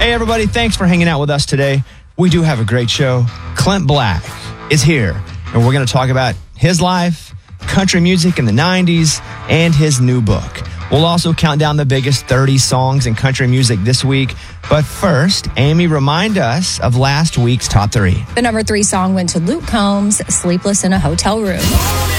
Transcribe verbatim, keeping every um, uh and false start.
Hey, everybody, thanks for hanging out with us today. We do have a great show. Clint Black is here, and we're going to talk about his life, country music in the nineties, and his new book. We'll also count down the biggest thirty songs in country music this week. But first, Amy, remind us of last week's top three. The number three song went to Luke Combs, Sleepless in a Hotel Room.